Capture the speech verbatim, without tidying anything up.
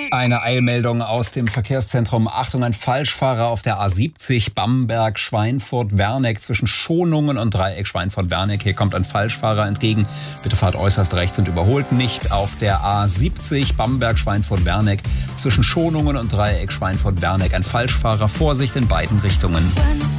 Eine Eilmeldung aus dem Verkehrszentrum. Achtung, ein Falschfahrer auf der A siebzig Bamberg-Schweinfurt-Werneck zwischen Schonungen und Dreieck Schweinfurt-Werneck. Hier kommt ein Falschfahrer entgegen. Bitte fahrt äußerst rechts und überholt nicht. Auf der A siebzig Bamberg-Schweinfurt-Werneck zwischen Schonungen und Dreieck Schweinfurt-Werneck. Ein Falschfahrer. Vorsicht in beiden Richtungen.